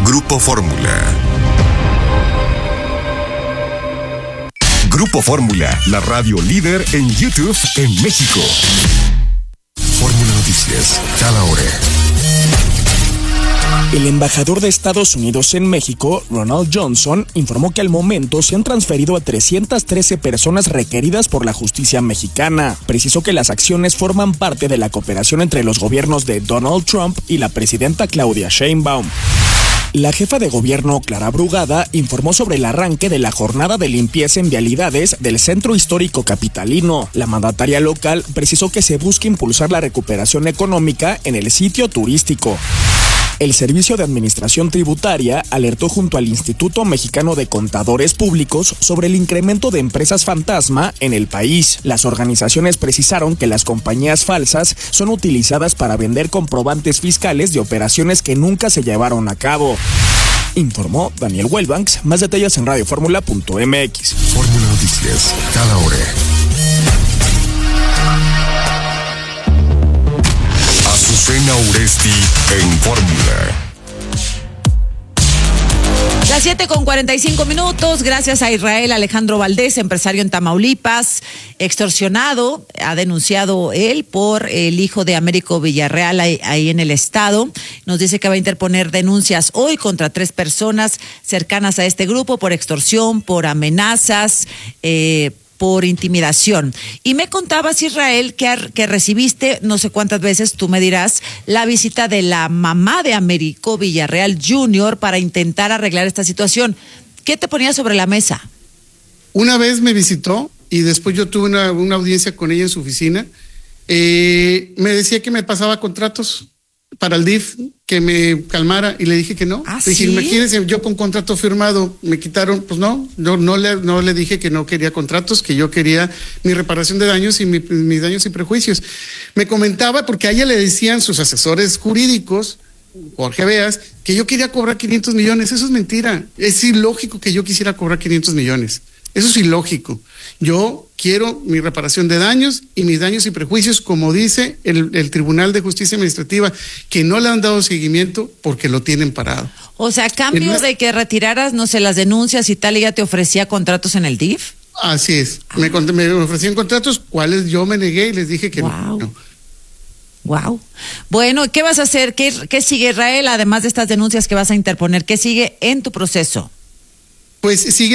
Grupo Fórmula. Grupo Fórmula, la radio líder en YouTube en México. Fórmula Noticias, cada hora. El embajador de Estados Unidos en México, Ronald Johnson, informó que al momento se han transferido a 313 personas requeridas por la justicia mexicana. Precisó que las acciones forman parte de la cooperación entre los gobiernos de Donald Trump y la presidenta Claudia Sheinbaum. La jefa de gobierno, Clara Brugada, informó sobre el arranque de la jornada de limpieza en vialidades del Centro Histórico Capitalino. La mandataria local precisó que se busca impulsar la recuperación económica en el sitio turístico. El Servicio de Administración Tributaria alertó junto al Instituto Mexicano de Contadores Públicos sobre el incremento de empresas fantasma en el país. Las organizaciones precisaron que las compañías falsas son utilizadas para vender comprobantes fiscales de operaciones que nunca se llevaron a cabo. Informó Daniel Wellbanks. Más detalles en radioformula.mx. Fórmula Noticias, cada hora. Azucena Uresti en Fórmula. Las 7:45. Gracias a Israel Alejandro Valdés, empresario en Tamaulipas, extorsionado, ha denunciado él por el hijo de Américo Villarreal ahí en el estado. Nos dice que va a interponer denuncias hoy contra 3 personas cercanas a este grupo por extorsión, por amenazas, por intimidación. Y me contabas, Israel, que recibiste, no sé cuántas veces, tú me dirás, la visita de la mamá de Américo Villarreal Jr. para intentar arreglar esta situación. ¿Qué te ponía sobre la mesa? Una vez me visitó y después yo tuve una audiencia con ella en su oficina. Me decía que me pasaba contratos para el DIF, que me calmara, y le dije que no. ¿Ah, le dije, sí? imagínense, yo con contrato firmado me quitaron, pues no le dije que no quería contratos, que yo quería mi reparación de daños y mis daños y prejuicios. Me comentaba, porque a ella le decían sus asesores jurídicos, Jorge Beas, que yo quería cobrar 500 millones. Eso es mentira. Es ilógico que yo quisiera cobrar 500 millones. Eso es ilógico. Yo quiero mi reparación de daños y mis daños y prejuicios, como dice el Tribunal de Justicia Administrativa, que no le han dado seguimiento porque lo tienen parado. O sea, a cambio de que retiraras, no sé, las denuncias y tal, ella te ofrecía contratos en el DIF. Así es. Me ofrecían contratos, cuales yo me negué y les dije que no. Wow. Bueno, ¿qué vas a hacer? ¿Qué sigue, Israel, además de estas denuncias que vas a interponer? ¿Qué sigue en tu proceso? Pues sigue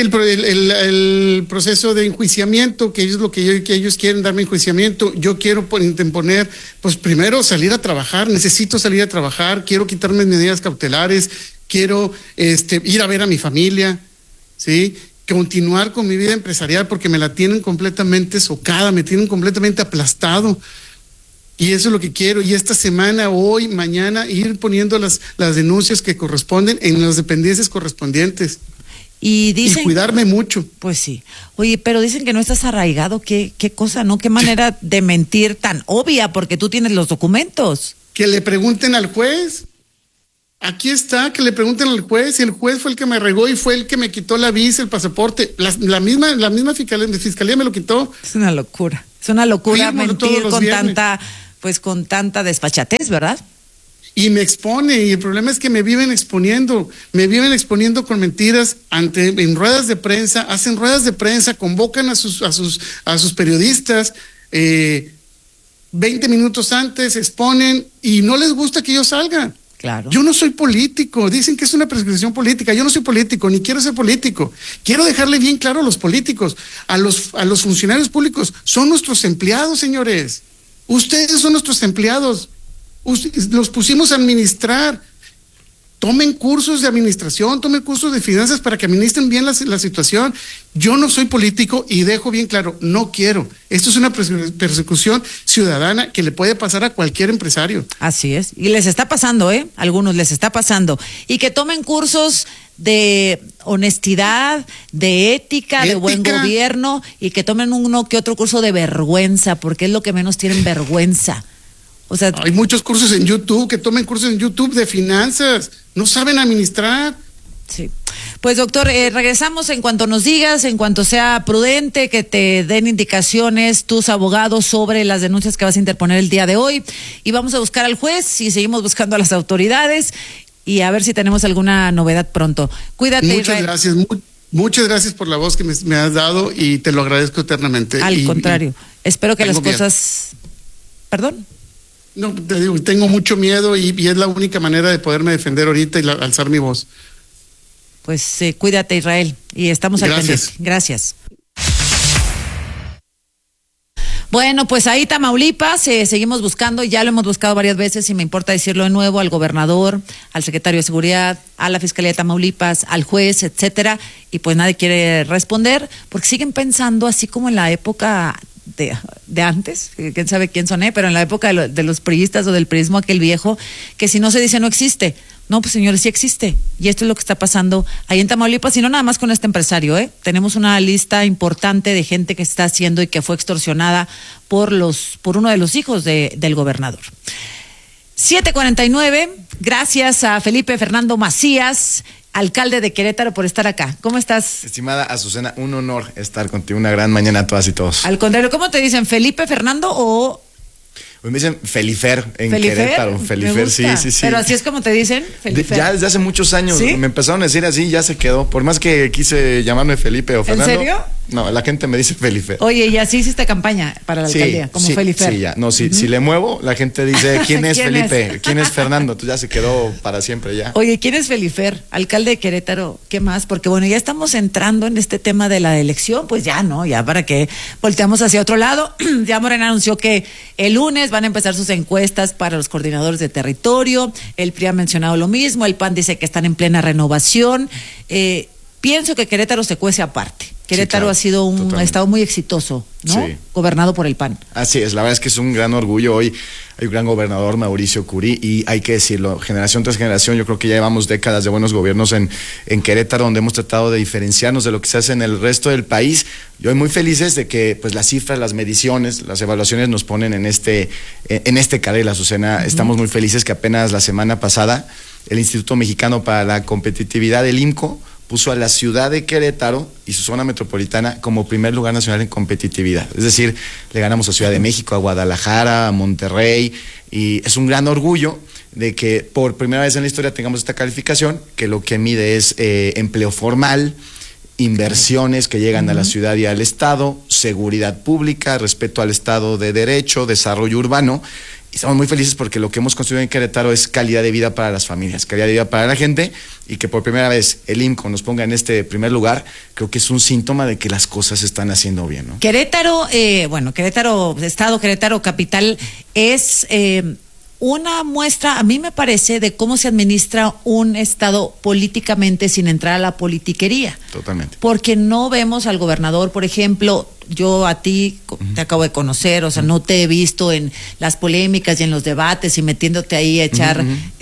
el proceso de enjuiciamiento, que es lo que ellos quieren, darme enjuiciamiento. Yo quiero interponer, pues primero salir a trabajar, necesito salir a trabajar, quiero quitarme medidas cautelares, quiero ir a ver a mi familia, ¿sí? Continuar con mi vida empresarial, porque me la tienen completamente socada, me tienen completamente aplastado. Y eso es lo que quiero. Y esta semana, hoy, mañana, ir poniendo las denuncias que corresponden en las dependencias correspondientes. Y dicen, y cuidarme mucho. Pues sí. Oye, pero dicen que no estás arraigado. ¿Qué cosa, no? ¿Qué manera de mentir tan obvia? Porque tú tienes los documentos. Que le pregunten al juez. Aquí está, que le pregunten al juez. Y el juez fue el que me regó y fue el que me quitó la visa, el pasaporte. La misma fiscalía me lo quitó. Es una locura. Es una locura mentir con tanta desfachatez, ¿verdad? Y me expone, y el problema es que me viven exponiendo con mentiras en ruedas de prensa, hacen ruedas de prensa, convocan a sus periodistas 20 minutos antes, exponen y no les gusta que yo salga. Claro. Yo no soy político, dicen que es una persecución política, yo no soy político, ni quiero ser político. Quiero dejarle bien claro a los políticos, a los funcionarios públicos, son nuestros empleados, señores. Ustedes son nuestros empleados. Los pusimos a administrar. Tomen cursos de administración, tomen cursos de finanzas para que administren bien la situación. Yo no soy político y dejo bien claro, no quiero. Esto es una persecución ciudadana que le puede pasar a cualquier empresario. Así es. Y les está pasando, algunos les está pasando. Y que tomen cursos de honestidad, de ética, de buen gobierno, y que tomen uno que otro curso de vergüenza, porque es lo que menos tienen, vergüenza. O sea, hay muchos cursos en YouTube, que tomen cursos en YouTube de finanzas, no saben administrar. Sí. Pues doctor, regresamos en cuanto nos digas, en cuanto sea prudente, que te den indicaciones tus abogados sobre las denuncias que vas a interponer el día de hoy, y vamos a buscar al juez y seguimos buscando a las autoridades. y a ver si tenemos alguna novedad pronto. Cuídate, Muchas Israel. gracias, muchas gracias por la voz que me has dado y te lo agradezco eternamente. Al contrario, espero que las cosas... ¿Perdón? No, te digo, tengo mucho miedo y es la única manera de poderme defender ahorita y alzar mi voz. Pues cuídate, Israel, y estamos al pendiente. Gracias. Bueno, pues ahí Tamaulipas, seguimos buscando, ya lo hemos buscado varias veces y me importa decirlo de nuevo, al gobernador, al secretario de Seguridad, a la Fiscalía de Tamaulipas, al juez, etcétera, y pues nadie quiere responder porque siguen pensando así como en la época de antes, quién sabe quién soné, pero en la época de los priistas o del priismo aquel viejo, que si no se dice no existe. No, pues señores, sí existe. Y esto es lo que está pasando ahí en Tamaulipas, y no nada más con este empresario, ¿eh? Tenemos una lista importante de gente que está haciendo y que fue extorsionada por uno de los hijos del gobernador. 7:49, gracias a Felipe Fernando Macías, alcalde de Querétaro, por estar acá. ¿Cómo estás? Estimada Azucena, un honor estar contigo, una gran mañana a todas y todos. Al contrario, ¿cómo te dicen? ¿Felipe Fernando o...? Hoy me dicen Felifer en Querétaro. Felifer, sí. Pero así es como te dicen, Felifer. Ya desde hace muchos años, ¿sí? Me empezaron a decir así, ya se quedó. Por más que quise llamarme Felipe o Fernando. ¿En serio? No, la gente me dice Felifer. Oye, y así hiciste campaña para la alcaldía, como Felifer. Sí, ya. No, si le muevo, la gente dice, ¿quién es Felipe? ¿Quién es Fernando? Entonces ya se quedó para siempre ya. Oye, ¿quién es Felifer? Alcalde de Querétaro, ¿qué más? Porque bueno, ya estamos entrando en este tema de la elección, pues ya, ¿no? Ya para que volteamos hacia otro lado. Ya Morena anunció que el lunes van a empezar sus encuestas para los coordinadores de territorio. El PRI ha mencionado lo mismo, el PAN dice que están en plena renovación. Pienso que Querétaro se cuece aparte. Querétaro ha sido un estado muy exitoso, ¿no? Sí. Gobernado por el PAN. Así es, la verdad es que es un gran orgullo. Hoy hay un gran gobernador, Mauricio Curi, y hay que decirlo, generación tras generación, yo creo que ya llevamos décadas de buenos gobiernos en Querétaro, donde hemos tratado de diferenciarnos de lo que se hace en el resto del país. Y hoy muy felices de que pues las cifras, las mediciones, las evaluaciones nos ponen en este carril, Azucena. Estamos muy felices que apenas la semana pasada el Instituto Mexicano para la Competitividad, el IMCO, puso a la ciudad de Querétaro y su zona metropolitana como primer lugar nacional en competitividad. Es decir, le ganamos a Ciudad de México, a Guadalajara, a Monterrey, y es un gran orgullo de que por primera vez en la historia tengamos esta calificación, que lo que mide es empleo formal, inversiones que llegan a la ciudad y al estado, seguridad pública, respeto al Estado de Derecho, desarrollo urbano. Y estamos muy felices porque lo que hemos construido en Querétaro es calidad de vida para las familias, calidad de vida para la gente, y que por primera vez el IMCO nos ponga en este primer lugar, creo que es un síntoma de que las cosas se están haciendo bien, ¿no? Querétaro, Querétaro Estado, Querétaro Capital, es una muestra, a mí me parece, de cómo se administra un estado políticamente sin entrar a la politiquería. Totalmente. Porque no vemos al gobernador, por ejemplo, yo a ti te acabo de conocer, o sea, no te he visto en las polémicas y en los debates y metiéndote ahí a echar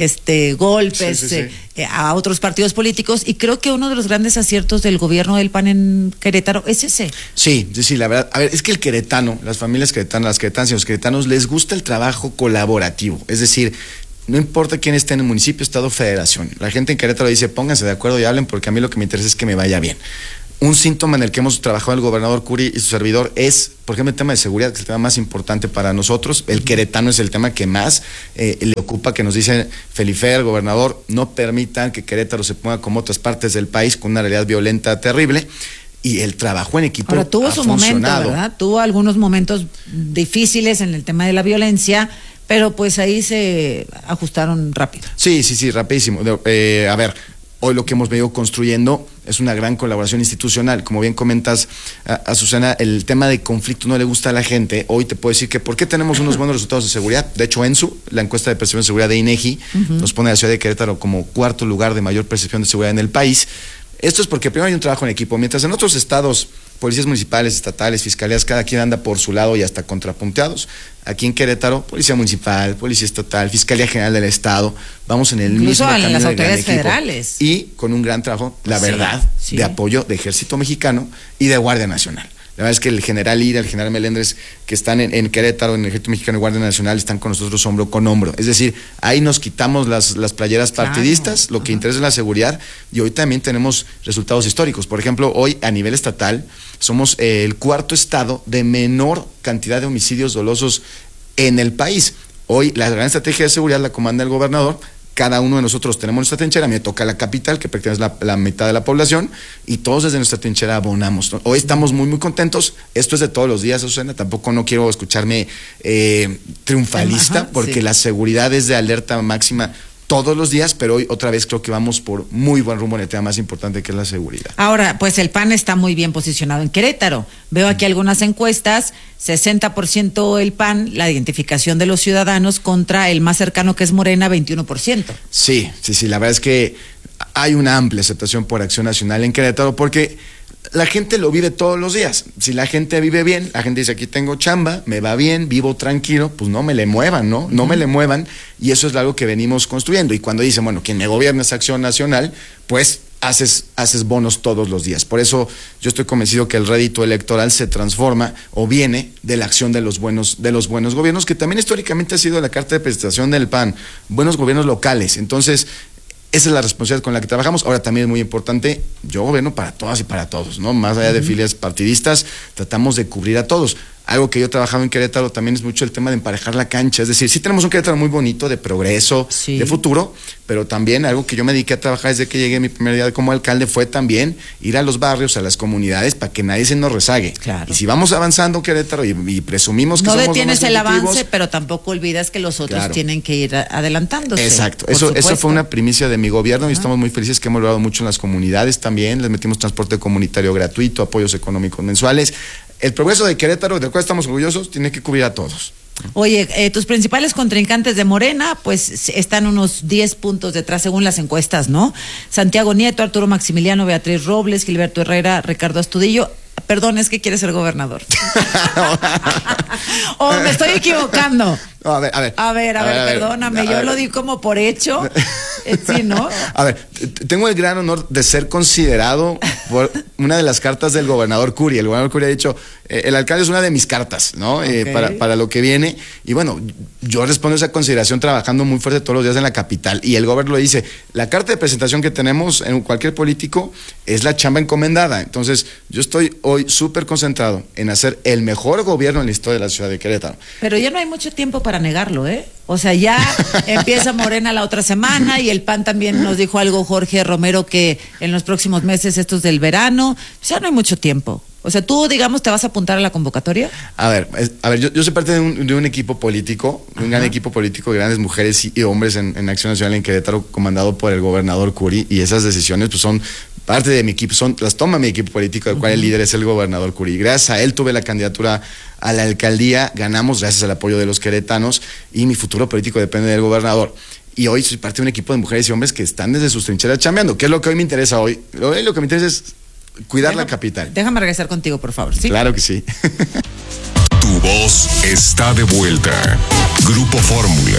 golpes a otros partidos políticos, y creo que uno de los grandes aciertos del gobierno del PAN en Querétaro es ese. Sí, la verdad, a ver, es que el queretano, las familias queretanas, las queretanas y los queretanos les gusta el trabajo colaborativo, es decir, no importa quién esté en el municipio, estado, federación. La gente en Querétaro dice, pónganse de acuerdo y hablen, porque a mí lo que me interesa es que me vaya bien. Un síntoma en el que hemos trabajado el gobernador Curi y su servidor es, por ejemplo, el tema de seguridad, que es el tema más importante para nosotros. El queretano es el tema que más le ocupa, que nos dice Felifer, gobernador, no permitan que Querétaro se ponga como otras partes del país con una realidad violenta terrible. Y el trabajo en equipo ahora tuvo su momento, ¿verdad? Tuvo algunos momentos difíciles en el tema de la violencia, pero pues ahí se ajustaron rápido. Sí, rapidísimo. A ver, hoy lo que hemos venido construyendo es una gran colaboración institucional. Como bien comentas, Azucena, el tema de conflicto no le gusta a la gente. Hoy te puedo decir que ¿por qué tenemos unos buenos resultados de seguridad? De hecho, ENSU, la encuesta de percepción de seguridad de INEGI, nos pone a la ciudad de Querétaro como cuarto lugar de mayor percepción de seguridad en el país. Esto es porque primero hay un trabajo en equipo. Mientras en otros estados, policías municipales, estatales, fiscalías, cada quien anda por su lado y hasta contrapunteados. Aquí en Querétaro, policía municipal, policía estatal, Fiscalía General del Estado, vamos en el incluso mismo camino en las de autoridades gran equipo. federales. Y con un gran trabajo, la verdad, de apoyo de Ejército Mexicano y de Guardia Nacional. La verdad es que el general Ira, el general Melendres, que están en Querétaro, en el Ejército Mexicano y Guardia Nacional, están con nosotros hombro con hombro. Es decir, ahí nos quitamos las playeras partidistas, lo que interesa es la seguridad, y hoy también tenemos resultados históricos. Por ejemplo, hoy a nivel estatal somos el cuarto estado de menor cantidad de homicidios dolosos en el país. Hoy la gran estrategia de seguridad la comanda el gobernador, cada uno de nosotros tenemos nuestra trinchera. Me toca la capital, que pertenece a la mitad de la población, y todos desde nuestra trinchera abonamos, ¿no? Hoy estamos muy, muy contentos. Esto es de todos los días, Azucena. Tampoco no quiero escucharme triunfalista, porque la seguridad es de alerta máxima todos los días, pero hoy otra vez creo que vamos por muy buen rumbo en el tema más importante, que es la seguridad. Ahora, pues el PAN está muy bien posicionado en Querétaro. Veo aquí algunas encuestas, 60% el PAN, la identificación de los ciudadanos, contra el más cercano, que es Morena, 21%. Sí, la verdad es que hay una amplia aceptación por Acción Nacional en Querétaro, porque la gente lo vive todos los días. Si la gente vive bien, la gente dice, aquí tengo chamba, me va bien, vivo tranquilo, pues no me le muevan, ¿no? No me le muevan, y eso es algo que venimos construyendo. Y cuando dicen, bueno, quien me gobierna es Acción Nacional, pues haces bonos todos los días. Por eso yo estoy convencido que el rédito electoral se transforma o viene de la acción de los buenos gobiernos, que también históricamente ha sido la carta de presentación del PAN, buenos gobiernos locales. Entonces, esa es la responsabilidad con la que trabajamos. Ahora también es muy importante, yo gobierno para todas y para todos, ¿no? Más allá de filias partidistas, tratamos de cubrir a todos. Algo que yo he trabajado en Querétaro también es mucho el tema de emparejar la cancha. Es decir, sí tenemos un Querétaro muy bonito, de progreso, de futuro, pero también algo que yo me dediqué a trabajar desde que llegué mi primer día como alcalde fue también ir a los barrios, a las comunidades, para que nadie se nos rezague. Claro. Y si vamos avanzando Querétaro y presumimos que no somos detienes el avance, pero tampoco olvidas que los otros tienen que ir adelantándose. Exacto. Eso fue una primicia de mi gobierno y estamos muy felices que hemos logrado mucho en las comunidades también. Les metimos transporte comunitario gratuito, apoyos económicos mensuales. El progreso de Querétaro, del cual estamos orgullosos, tiene que cubrir a todos. Oye, tus principales contrincantes de Morena, pues están unos 10 puntos detrás según las encuestas, ¿no? Santiago Nieto, Arturo Maximiliano, Beatriz Robles, Gilberto Herrera, Ricardo Astudillo. Perdón, es que quiere ser gobernador. ¿O me estoy equivocando? No, a ver, perdóname, yo lo di como por hecho. Sí, ¿no? A ver, tengo el gran honor de ser considerado por una de las cartas del gobernador Curi. El gobernador Curi ha dicho, el alcalde es una de mis cartas, ¿no? Para lo que viene. Y bueno, yo respondo a esa consideración trabajando muy fuerte todos los días en la capital. Y el gobernador lo dice, la carta de presentación que tenemos en cualquier político es la chamba encomendada. Entonces, yo estoy hoy súper concentrado en hacer el mejor gobierno en la historia de la ciudad de Querétaro. Pero ya no hay mucho tiempo para negarlo, ¿eh? O sea, ya empieza Morena la otra semana, y el PAN también nos dijo algo, Jorge Romero, que en los próximos meses, estos del verano, ya no hay mucho tiempo. O sea, tú, digamos, ¿te vas a apuntar a la convocatoria? A ver, yo soy parte de un equipo político, un gran equipo político, grandes mujeres y hombres en Acción Nacional en Querétaro, comandado por el gobernador Curi, y esas decisiones pues son parte de mi equipo, las toma mi equipo político, del cual el líder es el gobernador Curi. Gracias a él tuve la candidatura a la alcaldía, ganamos gracias al apoyo de los queretanos, y mi futuro político depende del gobernador. Y hoy soy parte de un equipo de mujeres y hombres que están desde sus trincheras chambeando. ¿Qué es lo que hoy me interesa hoy? Lo que me interesa es cuidar la capital. Déjame regresar contigo, por favor, ¿sí? Claro que sí. Tu voz está de vuelta. Grupo Fórmula.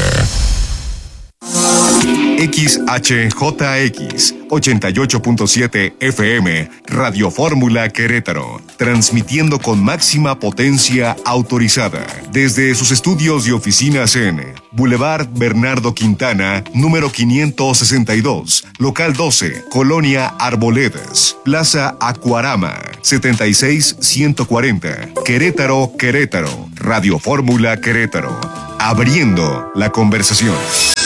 XHJX 88.7 FM, Radio Fórmula Querétaro, transmitiendo con máxima potencia autorizada desde sus estudios y oficinas en Boulevard Bernardo Quintana, número 562, local 12, Colonia Arboledas, Plaza Acuarama, 76140, Querétaro, Querétaro, Radio Fórmula Querétaro, abriendo la conversación.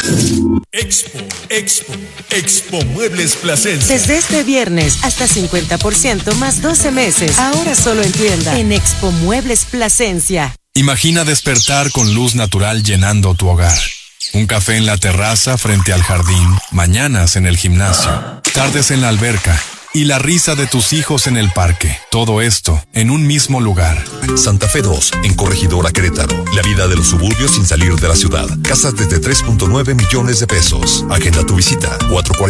Expo Muebles Plasencia. Desde este viernes hasta 50% más 12 meses. Ahora solo en tienda. En Expo Muebles Plasencia. Imagina despertar con luz natural llenando tu hogar. Un café en la terraza frente al jardín. Mañanas en el gimnasio. Tardes en la alberca. Y la risa de tus hijos en el parque. Todo esto en un mismo lugar. Santa Fe 2, en Corregidora Querétaro. La vida de los suburbios sin salir de la ciudad. Casas desde 3.9 millones de pesos. Agenda tu visita.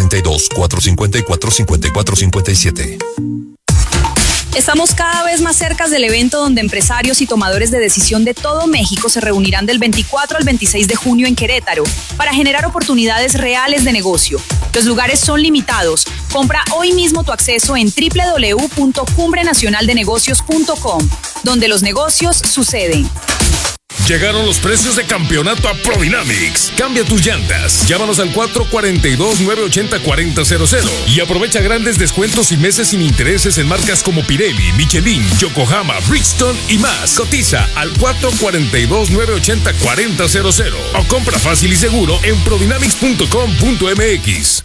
442-454-5457. Estamos cada vez más cerca del evento donde empresarios y tomadores de decisión de todo México se reunirán del 24 al 26 de junio en Querétaro para generar oportunidades reales de negocio. Los lugares son limitados. Compra hoy mismo tu acceso en www.cumbrenacionaldenegocios.com, donde los negocios suceden. Llegaron los precios de campeonato a Prodynamics. Cambia tus llantas. Llámanos al 442-980-4000 y aprovecha grandes descuentos y meses sin intereses en marcas como Pirelli, Michelin, Yokohama, Bridgestone y más. Cotiza al 442-980-4000 o compra fácil y seguro en prodynamics.com.mx.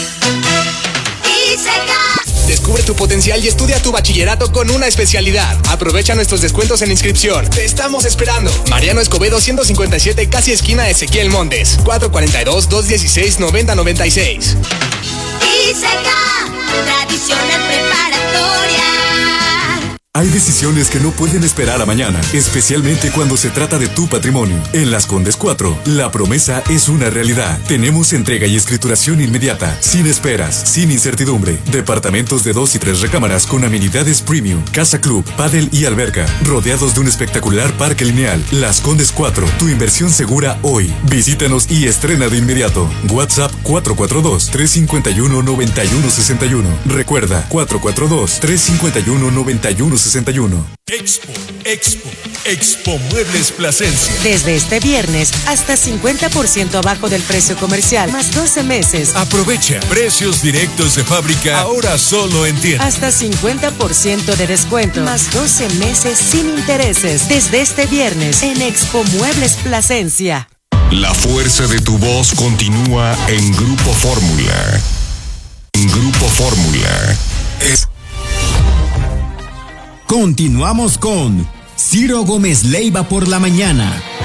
Descubre tu potencial y estudia tu bachillerato con una especialidad. Aprovecha nuestros descuentos en inscripción. Te estamos esperando. Mariano Escobedo 157, casi esquina Ezequiel Montes. 442-216-9096. Tradicional preparatoria. Hay decisiones que no pueden esperar a mañana, especialmente cuando se trata de tu patrimonio. En Las Condes 4, la promesa es una realidad. Tenemos entrega y escrituración inmediata, sin esperas, sin incertidumbre. Departamentos de 2 y 3 recámaras con amenidades premium, casa club, pádel y alberca, rodeados de un espectacular parque lineal. Las Condes 4, tu inversión segura hoy. Visítanos y estrena de inmediato. WhatsApp 442-351-9161. Recuerda, 442-351-9161. Expo Muebles Plasencia. Desde este viernes hasta 50% abajo del precio comercial, más 12 meses. Aprovecha precios directos de fábrica, ahora solo en tienda. Hasta 50% de descuento, más 12 meses sin intereses. Desde este viernes en Expo Muebles Plasencia. La fuerza de tu voz continúa en Grupo Fórmula. En Grupo Fórmula. Continuamos con Ciro Gómez Leiva por la mañana.